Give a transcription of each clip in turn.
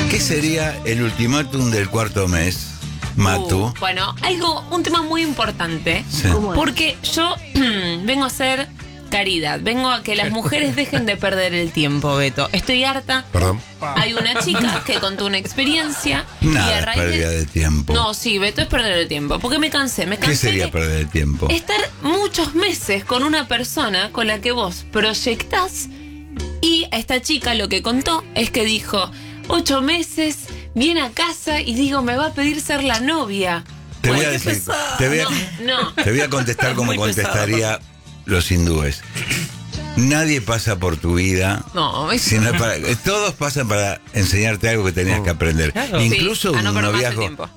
¿Qué sería el ultimátum del cuarto mes, Matu? Bueno, un tema muy importante. Sí. Porque yo vengo a hacer caridad. Vengo a que las mujeres dejen de perder el tiempo, Beto. Estoy harta. Perdón. Hay una chica que contó una experiencia. y Nada a es raíz pérdida de tiempo. No, sí, Beto, es perder el tiempo. Porque me cansé. ¿Qué sería de perder el tiempo? estar muchos meses con una persona con la que vos proyectás. Y a esta chica lo que contó es que dijo: 8 meses, viene a casa y digo, me va a pedir ser la novia. Te voy a Bueno, decir, No. te voy a contestar como Muy contestaría los hindúes. Nadie pasa por tu vida. No, sino todos pasan para enseñarte algo que tenías que aprender. Claro. Incluso Sí, a no un perder más el noviazgo, tiempo.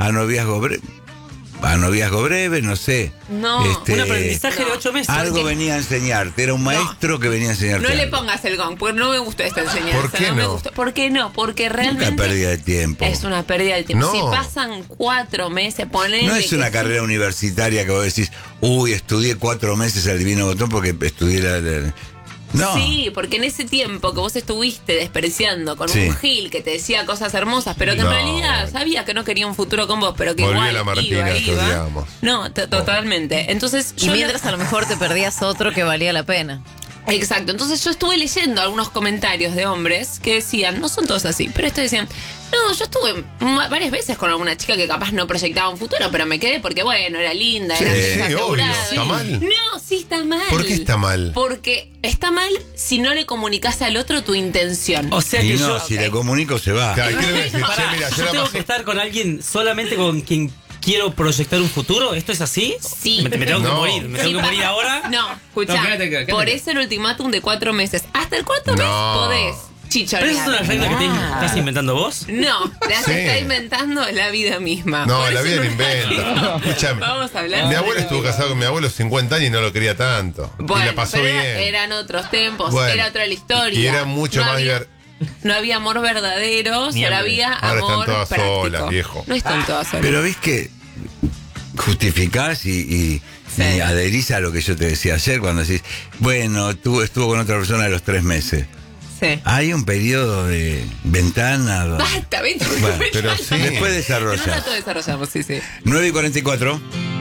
a noviazgo breve, no sé. No, Un aprendizaje de 8 meses. Algo venía a enseñarte. Era un maestro que venía a enseñarte. No le algo. pongas el gong, porque no me gusta esta enseñanza. ¿Por qué me no? gusta. ¿Por qué no? Porque realmente Nunca pérdida de tiempo. es una pérdida de tiempo. No. Si pasan 4 meses, ponele. No es una carrera universitaria que vos decís, uy, estudié 4 meses al Divino Botón porque estudié No. Sí, porque en ese tiempo que vos estuviste despreciando con Sí. un Gil que te decía cosas hermosas, pero que No. en realidad sabía que no quería un futuro con vos, pero que Volví igual a la Martina, iba. estudiamos. No, totalmente. Entonces Y mientras a lo mejor te perdías otro que valía la pena. Exacto, entonces yo estuve leyendo algunos comentarios de hombres que decían, no son todos así, pero estos decían, no, yo estuve varias veces con alguna chica que capaz no proyectaba un futuro, pero me quedé porque bueno, era linda, Sí, era sí, asegurada. obvio. ¿Está mal? No, sí está mal. ¿Por qué está mal? Porque está mal si no le comunicas al otro tu intención. O sea Y que no, yo, si le comunico se va. Claro, ¿qué le voy a decir? Pará, Che, mira, yo yo la tengo pasé- que estar con alguien solamente con quien quiero proyectar un futuro. ¿Esto es así? Sí. Me tengo que No. morir. ¿Me Sí, tengo que morir pasa- ahora? No, escuchá. No, quédate. Por eso el ultimátum de 4 meses. Hasta el cuarto mes No. podés ¿Pero chichorear. esa es una regla que te estás inventando vos? No, la Sí. se está inventando la vida misma. No, Por la eso vida no lo está inventa. aquí. Escúchame. Vamos a hablar. Mi abuelo estuvo casado con mi abuelo 50 años y no lo quería tanto. Bueno, y la pasó pero bien. eran otros tiempos, Bueno, era otra la historia. Y era mucho No más había- divertido. No había amor verdadero, Ni solo hambre. había Ahora están amor todas práctico. solas, viejo. No están todas solas. Pero ves que justificás y adherís a lo que yo te decía ayer cuando decís, bueno, tú estuvo con otra persona a los 3 meses. Sí. Hay un periodo de ventana. Basta, vente. Bueno, pero sí. Después En un desarrolla. rato desarrollamos, sí. 9:44.